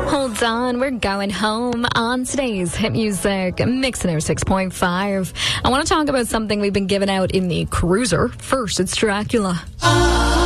Hold on, we're going home on today's Hit Music Mix in 6.5. I want to talk about something we've been giving out in the cruiser. First, it's Dracula.